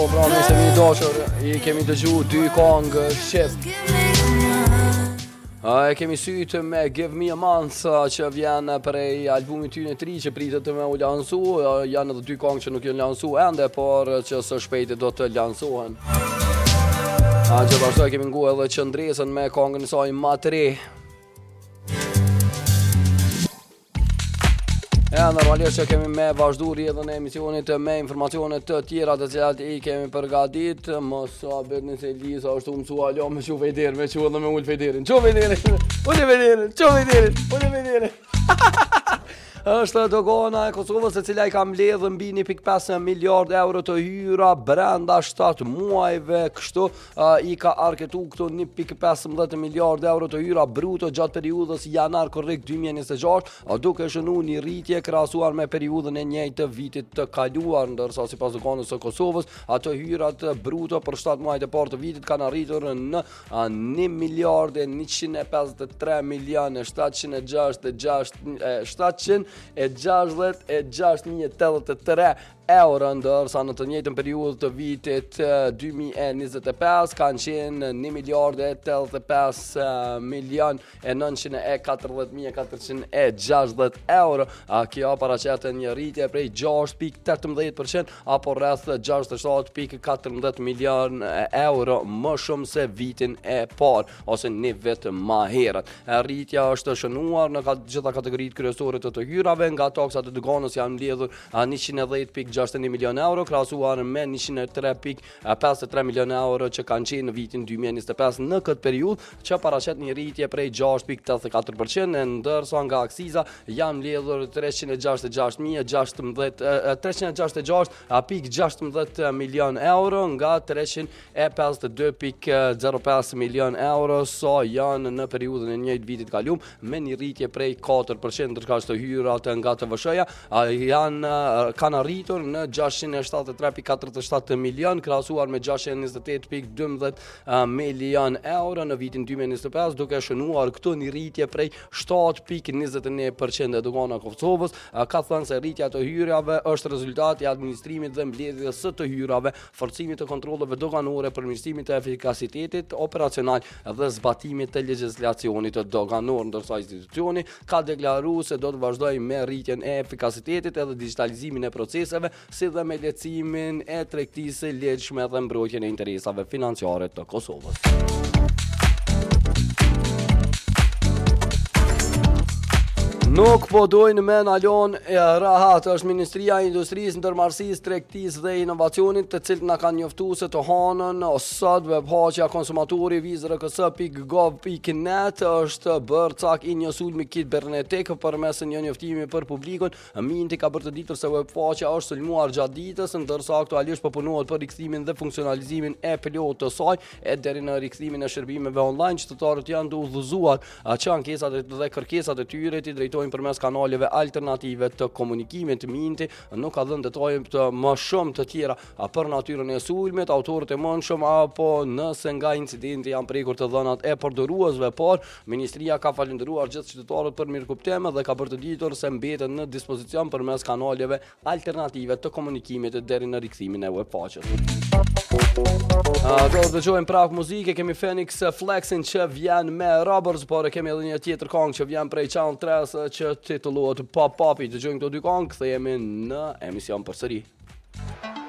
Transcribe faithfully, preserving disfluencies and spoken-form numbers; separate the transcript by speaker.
Speaker 1: Pra nëse mi dashur, i kemi dëgju dy kongë shqip. E kemi sytë me Give Me a Month që vjen prej albumit tyne tri që pritet me u lansu. Janë edhe dy kongë që nuk janë lansu ende, por që së shpejti do të lansohen. A gjithashtu kemi ngu edhe qëndresën me kongën e saj Ma tre. E normalisht që kemi me vazhdu rrjedhën e emisionit me informacionet të tjera të cilat i kemi përgatit. Mos sa bëni se Lisa është mësua alo me çu vejder, me çu edhe me ul vejderin. Çu vejderin. Ul vejderin, çu vejderin, ul vejderin. Është dogana e Kosovës e cila i ka mbledhë mbi një pikë pesë miliard euro të hyra brenda shtatë muajve, kështu uh, i ka arketu këto një pikë pesëmbëdhjetë miliard euro të hyra bruto gjatë periudhës janar korrekt dy mijë e njëzet e gjashtë, duke shënuar një rritje krahasuar me periudhën e njëjtë të vitit të kaluar, ndërsa sipas doganës së Kosovës, ato hyrat bruto për shtatë muajt e parë të vitit kanë arritur në uh, një miliard e njëqind e pesëdhjetë e tre milionë shtatëqind e gjashtëdhjetë e gjashtë shtatëqind e gjashtëdhjetë e gjashtë mijë e tetëdhjetë e tre euro, ndërsa në të njëjtën periudhë të vitit dy mijë e njëzet e pesë kanë qenë një miliard e tetëdhjetë e pesë milion e nëntëqind e katërdhjetë mijë e katërqind e gjashtëdhjetë euro. A kjo paraqet një rritje prej gjashtë pikë tetëmbëdhjetë përqind apo rreth gjashtëdhjetë e shtatë pikë katërmbëdhjetë milion euro më shumë se vitin e parë ose një vit më herët. Rritja është shënuar në gjitha kategoritë kryesore të të hyrave, nga taksat e doganës janë mbledhur njëqind e dhjetë pikë gjashtëdhjetë e një milion euro krahasuar me njëqind e tre pikë pesëdhjetë e tre milion euro që kanë qenë në vitin dy mijë e njëzet e pesë në këtë periudhë, që paraqet një rritje prej gjashtë pikë tetëdhjetë e katër përqind, ndërsa nga aksiza janë mbledhur treqind e gjashtëdhjetë e gjashtë mijë e gjashtëmbëdhjetë treqind e gjashtëdhjetë e gjashtë pikë gjashtëmbëdhjetë milion euro nga treqind e pesëdhjetë e dy pikë zero pesë milion euro, sa janë në periudhën e njëjtë vitit kaluar me një rritje prej katër përqind, ndërsa të hyrat nga T V S-ja janë kanë arritur në gjashtëqind e shtatëdhjetë e tre pikë katërdhjetë e shtatë milion krahasuar me gjashtëqind e njëzet e tetë pikë dymbëdhjetë milion euro në vitin dy mijë e njëzet e pesë, duke shënuar këtu një rritje prej shtatë pikë njëzet e një përqind e dogana e Kosovës. Ka thënë se rritja të hyrave është rezultati i administrimit dhe mbledhjes së të hyrave, forcimit të kontrolleve doganore, përmirësimit të efikasitetit operacional dhe zbatimit të legjislacionit të doganor, ndërsa institucioni ka deklaruar se do të vazhdojë me rritjen e efikasitetit edhe digitalizimin e proceseve, si dhe me lehtësimin e tregtisë së lehtëshme dhe mbrojtjen e interesave financiare të Kosovës. Nuk po dojnë me nalon e rahat, është Ministria e Industrisë, Ndërmarrësisë, Tregtisë dhe Inovacionit, të cilët na kanë njoftuar se të hanën sot webpagja konsumatori viz r k s pikë gov pikë net është bërë cak i një sulmi kibernetik përmes një njoftimi për publikun. Minti ka bërë të ditur se webpagja është sulmuar gjatë ditës, ndërsa aktualisht po punohet për rikthimin dhe funksionalizimin e plotë të saj, e deri në rikthimin e shërbimeve online. Qytetarët janë të udhëzuar që ankesat dhe kërkesat e tyre të drejtojnë përmes kanaleve alternative të komunikimit. Minti nuk ka dhënë detaje të më shumë të tjera për natyrën e sulmit, autorët e mëndshëm apo nëse nga incidenti janë prekur të dhënat e përdoruesve, por Ministria ka falendëruar gjithë qytetarët për mirëkuptim dhe ka bërë të ditur se mbeten në dispozicion përmes kanaleve alternative të komunikimit deri në rikthimin e webpagjes. Uh, do të dëgjojmë prap muzike, kemi Phoenix Flexin që vjen me Robbers, por kemi edhe një tjetër këngë që vjen prej Channel tre që titullohet Pop Popi. Dëgjojmë këto dy këngë, kthehemi në emision përsëri.